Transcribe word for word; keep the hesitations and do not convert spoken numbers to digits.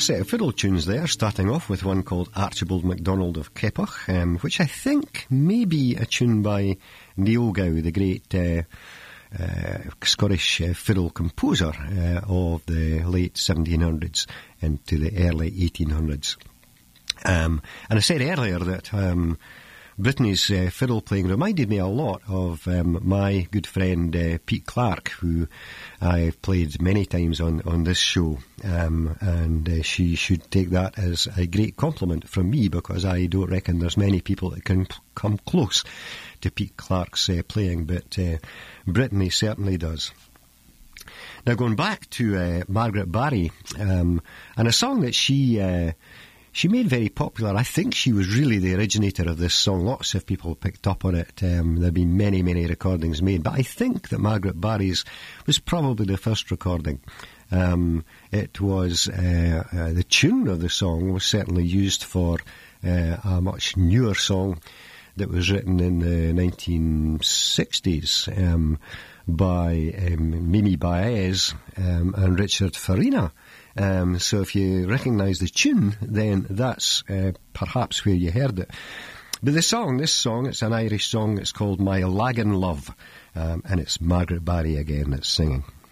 Set of fiddle tunes there, starting off with one called Archibald MacDonald of Keppoch, um, which I think may be a tune by Neil Gow, the great uh, uh, Scottish uh, fiddle composer uh, of the late seventeen hundreds into the early eighteen hundreds. Um, and I said earlier that um, Brittany's uh, fiddle playing reminded me a lot of um, my good friend uh, Pete Clark, who I've played many times on, on this show, um, and uh, she should take that as a great compliment from me, because I don't reckon there's many people that can p- come close to Pete Clark's uh, playing, but uh, Brittany certainly does. Now, going back to uh, Margaret Barry, um, and a song that she... Uh, She made very popular. I think she was really the originator of this song. Lots of people picked up on it. Um, there have been many, many recordings made. But I think that Margaret Barry's was probably the first recording. Um, it was, uh, uh, the tune of the song was certainly used for uh, a much newer song that was written in the nineteen sixties um, by um, Mimi Baez um, and Richard Farina. Um, so if you recognise the tune, then that's uh, perhaps where you heard it. But the song, this song, it's an Irish song. It's called My Lagan Love, um, and it's Margaret Barry again that's singing.